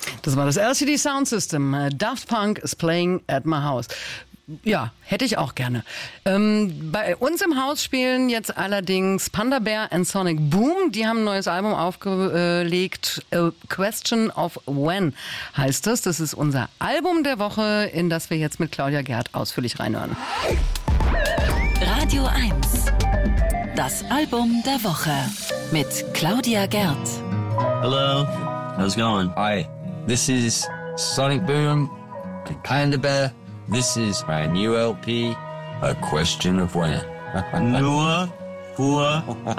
Das war das LCD Sound System. Daft Punk is playing at my house. Ja, hätte ich auch gerne. Bei uns im Haus spielen jetzt allerdings Panda Bear and Sonic Boom. Die haben ein neues Album aufgelegt. A Question of When heißt es. Das ist unser Album der Woche, in das wir jetzt mit Claudia Gerd ausführlich reinhören. Radio 1. Das Album der Woche mit Claudia Gerd. Hello, how's it going? Hi, this is Sonic Boom and Panda Bear. This is my new LP, A Question of When. Nur, pur,